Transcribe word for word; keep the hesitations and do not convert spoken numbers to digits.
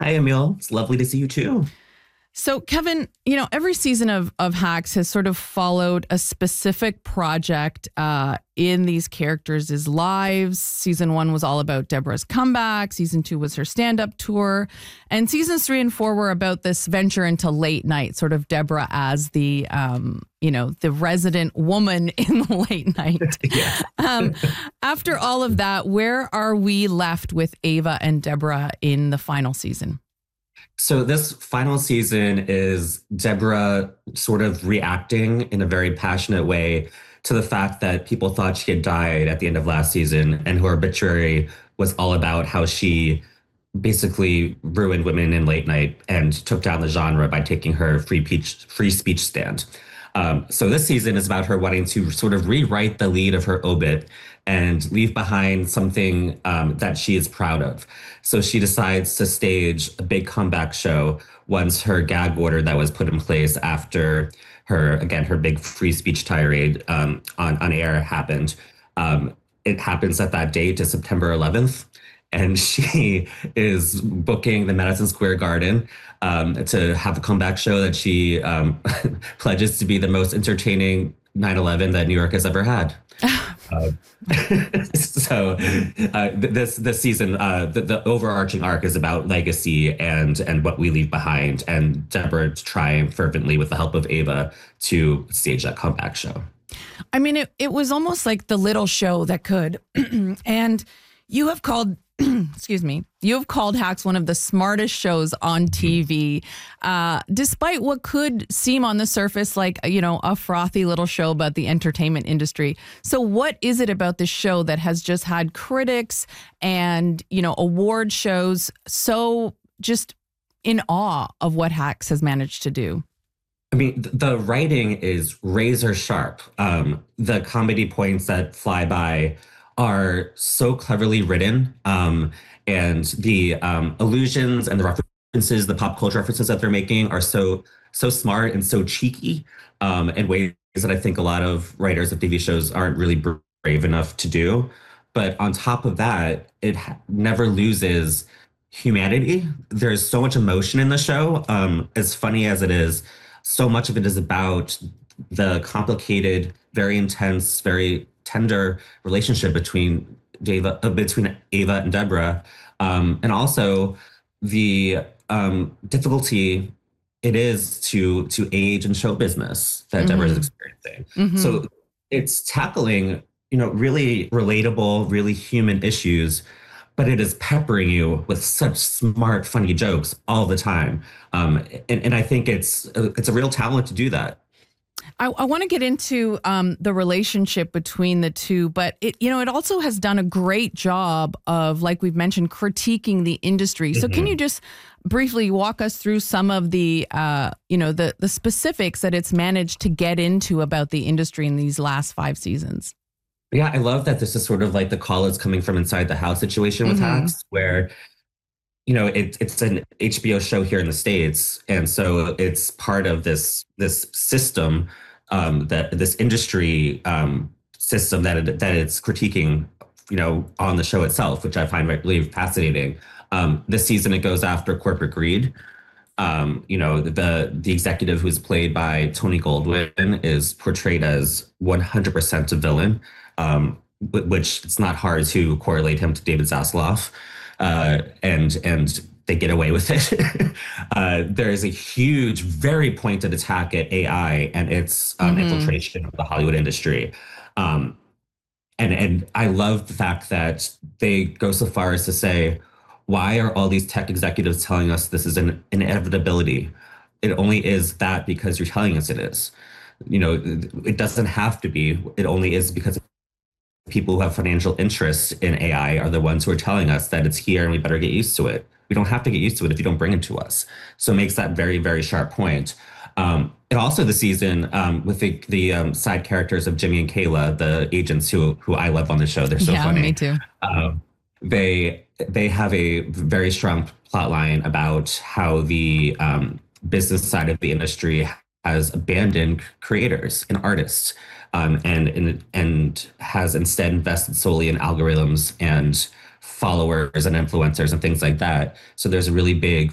Hi, Emil. It's lovely to see you too. So, Kevin, you know, every season of, of Hacks has sort of followed a specific project uh, in these characters' lives. Season one was all about Deborah's comeback. Season two was her stand-up tour. And seasons three and four were about this venture into late night, sort of Deborah as the, um, you know, the resident woman in the late night. Yeah. um, after all of that, where are we left with Ava and Deborah in the final season? So this final season is Deborah sort of reacting in a very passionate way to the fact that people thought she had died at the end of last season, and her obituary was all about how she basically ruined women in late night and took down the genre by taking her free speech, free speech stand. Um, so this season is about her wanting to sort of rewrite the lead of her obit and leave behind something um, that she is proud of. So she decides to stage a big comeback show once her gag order that was put in place after her, again, her big free speech tirade um, on, on air happened. Um, it happens at that date to September eleventh. And she is booking the Madison Square Garden um, to have a comeback show that she um, pledges to be the most entertaining nine eleven that New York has ever had. uh, so uh, th- this this season, uh, the, the overarching arc is about legacy and and what we leave behind. And Deborah trying fervently with the help of Ava to stage that comeback show. I mean, it, it was almost like the little show that could. And you have called excuse me, you have called Hacks one of the smartest shows on T V, uh, despite what could seem on the surface like, you know, a frothy little show about the entertainment industry. So what is it about this show that has just had critics and, you know, award shows so just in awe of what Hacks has managed to do? I mean, th- the writing is razor sharp. Um, the comedy points that fly by are so cleverly written, um, and the um, allusions and the references, the pop culture references that they're making are so so smart and so cheeky um, in ways that I think a lot of writers of T V shows aren't really brave enough to do. But on top of that, it ha- never loses humanity. There's so much emotion in the show. Um, as funny as it is, so much of it is about the complicated, very intense, very tender relationship between Ava, uh, between Ava and Deborah, um, and also the um, difficulty it is to to age in show business that mm-hmm. Deborah is experiencing. Mm-hmm. So it's tackling, you know, really relatable, really human issues, but it is peppering you with such smart, funny jokes all the time. Um, and, and I think it's it's a real talent to do that. I, I want to get into um, the relationship between the two, but it, you know, it also has done a great job of, like we've mentioned, critiquing the industry. So, mm-hmm. can you just briefly walk us through some of the, uh, you know, the the specifics that it's managed to get into about the industry in these last five seasons? Yeah, I love that this is sort of like the call is coming from inside the house situation with mm-hmm. Hacks, where, you know, it, it's an H B O show here in the States. And so it's part of this this system, um, that this industry um, system that it, that it's critiquing, you know, on the show itself, which I find really fascinating. Um, this season, it goes after corporate greed. Um, you know, the the executive who's played by Tony Goldwyn is portrayed as one hundred percent a villain, um, which it's not hard to correlate him to David Zaslav. Uh, and and they get away with it. uh, there is a huge, very pointed attack at A I and its um, mm-hmm. infiltration of the Hollywood industry. Um, and and I love the fact that they go so far as to say, why are all these tech executives telling us this is an inevitability? It only is that because you're telling us it is. You know, it doesn't have to be. It only is because people who have financial interests in A I are the ones who are telling us that it's here and we better get used to it. We don't have to get used to it if you don't bring it to us. So it makes that very, very sharp point. Um, and also the season um, with the, the um, side characters of Jimmy and Kayla, the agents who who I love on the show. They're so yeah, funny. Me too. Um, they they have a very strong plot line about how the um, business side of the industry has abandoned creators and artists, um, and, and and has instead invested solely in algorithms and followers and influencers and things like that. So there's a really big